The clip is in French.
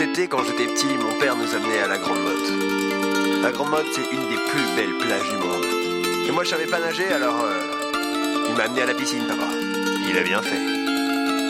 l'étés, quand j'étais petit, mon père nous amenait à la Grande Motte. La Grande Motte, c'est une des plus belles plages du monde. Et moi, je savais pas nager, alors il m'a amené à la piscine, papa. Il a bien fait.